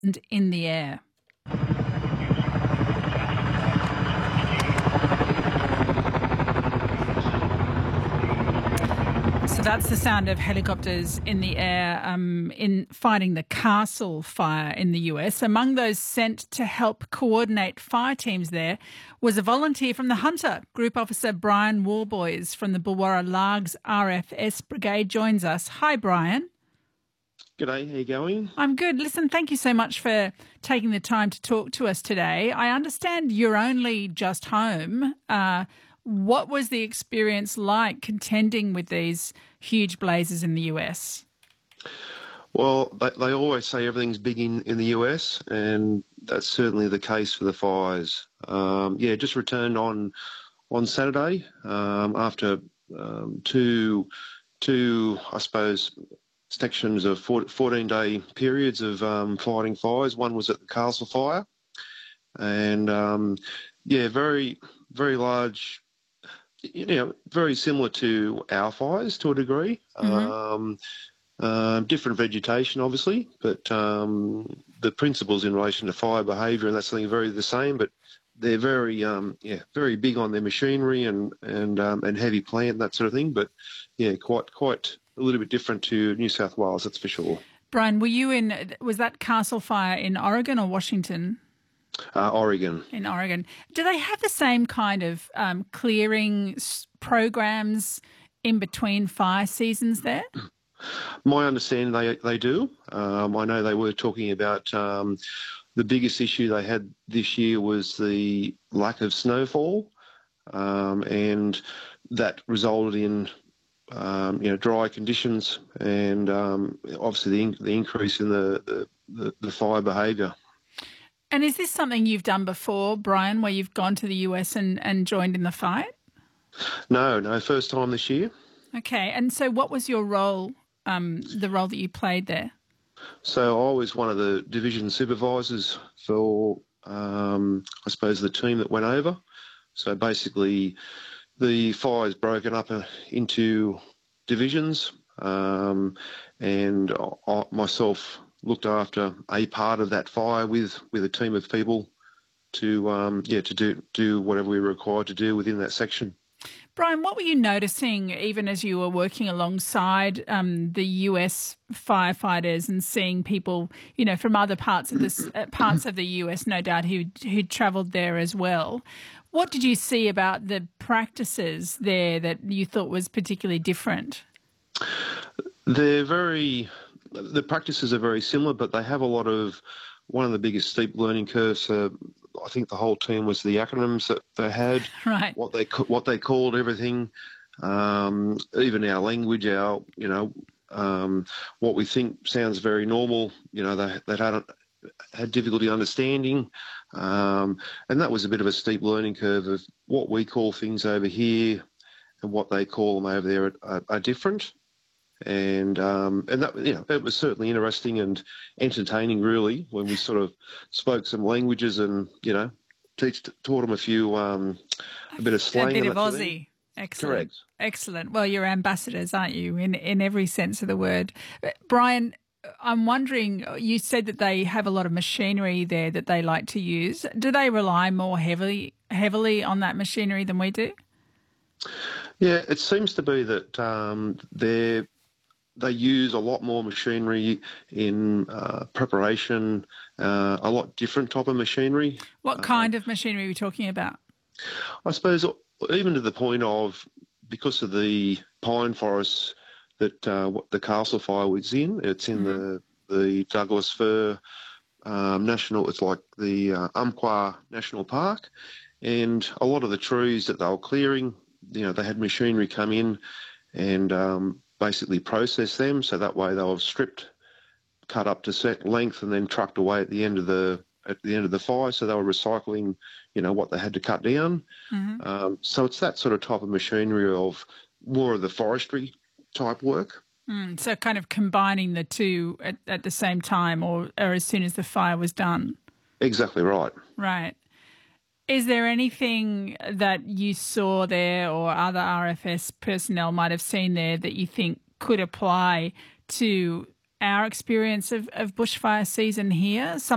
and in the air. So that's the sound of helicopters in the air in fighting the Castle Fire in the US. Among those sent to help coordinate fire teams there was a volunteer from the Hunter. Group Officer Brian Warboys from the Bulwarra Largs RFS Brigade joins us. Hi, Brian. G'day, how you going? I'm good. Listen, thank you so much for taking the time to talk to us today. I understand you're only just home. What was the experience like contending with these huge blazes in the US? Well, they always say everything's big in the US, and that's certainly the case for the fires. Just returned on Saturday after two, I suppose, sections of 14-day periods of fighting fires. One was at the Castle Fire, and very, very large. Very similar to our fires to a degree. Different vegetation, obviously, but the principles in relation to fire behaviour and that's something very the same. But they're very, very big on their machinery and heavy plant and that sort of thing. But quite a little bit different to New South Wales, that's for sure. Brian, was that Castle Fire in Oregon or Washington? Oregon. In Oregon. Do they have the same kind of clearing programs in between fire seasons there? My understanding, they do. I know they were talking about the biggest issue they had this year was the lack of snowfall, and that resulted in dry conditions and obviously the increase in the fire behaviour. And is this something you've done before, Brian, where you've gone to the US and joined in the fight? No, first time this year. Okay, and so what was your role, the role that you played there? So I was one of the division supervisors for, I suppose, the team that went over. So basically the fire's broken up into divisions, and I myself looked after a part of that fire with a team of people to do whatever we were required to do within that section. Brian, what were you noticing even as you were working alongside the US firefighters and seeing people, from other parts of the US, no doubt, who'd travelled there as well? What did you see about the practices there that you thought was particularly different? The practices are very similar, but they have one of the biggest steep learning curves. I think the whole team was the acronyms that they had, right? What they called everything, even our language, what we think sounds very normal. They had difficulty understanding, and that was a bit of a steep learning curve of what we call things over here and what they call them over there are different. And that it was certainly interesting and entertaining, really, when we sort of spoke some languages and taught them a bit of slang, a bit of Aussie. Excellent. Correct. Excellent. Well, you're ambassadors, aren't you, in every sense of the word? Brian, I'm wondering, you said that they have a lot of machinery there that they like to use. Do they rely more heavily on that machinery than we do? Yeah, it seems to be that they use a lot more machinery in preparation, a lot different type of machinery. What kind of machinery are we talking about? I suppose even to the point of, because of the pine forests that the Castle Fire was in, it's in the Douglas Fir National, it's like the Umpqua National Park, and a lot of the trees that they were clearing, they had machinery come in and basically process them, so that way they were stripped, cut up to set length, and then trucked away at the end of the fire. So they were recycling, what they had to cut down. So it's that sort of type of machinery of more of the forestry type work. So kind of combining the two at the same time, or as soon as the fire was done. Exactly right. Right. Is there anything that you saw there or other RFS personnel might have seen there that you think could apply to our experience of bushfire season here?